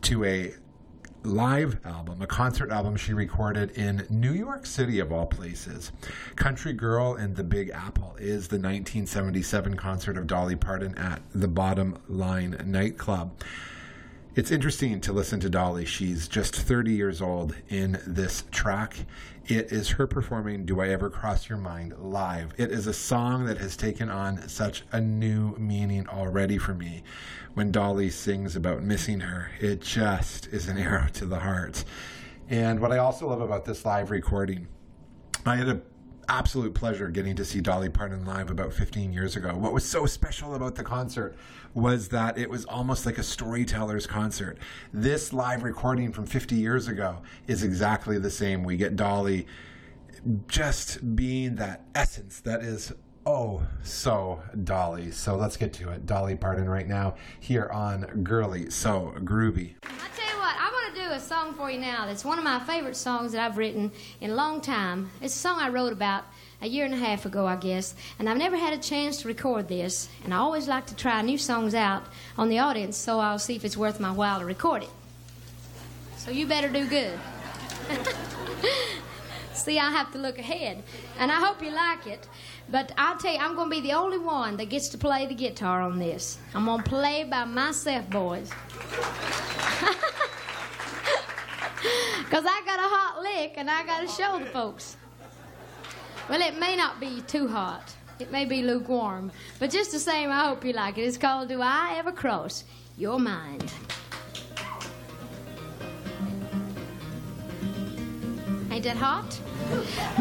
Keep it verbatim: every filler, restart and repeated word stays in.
to a live album, a concert album she recorded in New York City, of all places. Country Girl and the Big Apple is the nineteen seventy-seven concert of Dolly Parton at the Bottom Line nightclub. It's interesting to listen to Dolly. She's just thirty years old in this track. It is her performing Do I Ever Cross Your Mind live. It is a song that has taken on such a new meaning already for me. When Dolly sings about missing her, it just is an arrow to the heart. And what I also love about this live recording, I had a absolute pleasure getting to see Dolly Parton live about fifteen years ago. What was so special about the concert was that it was almost like a storyteller's concert. This live recording from fifty years ago is exactly the same. We get Dolly just being that essence that is oh so Dolly. So let's get to it. Dolly Parton right now here on Girly So Groovy. I tell you what, I'm going to do a song for you now that's one of my favorite songs that I've written in a long time. It's a song I wrote about a year and a half ago, I guess, and I've never had a chance to record this, and I always like to try new songs out on the audience, so I'll see if it's worth my while to record it. So you better do good. See, I have to look ahead, and I hope you like it. But I'll tell you, I'm going to be the only one that gets to play the guitar on this. I'm going to play by myself, boys. Because I got a hot lick, and I got to show the folks. Well, it may not be too hot. It may be lukewarm. But just the same, I hope you like it. It's called Do I Ever Cross Your Mind? Ain't that hot?